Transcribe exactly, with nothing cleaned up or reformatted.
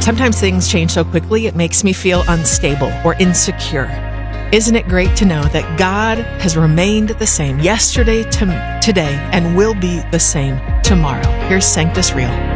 Sometimes things change so quickly, it makes me feel unstable or insecure. Isn't it great to know that God has remained the same yesterday to today and will be the same tomorrow? Here's Sanctus Real.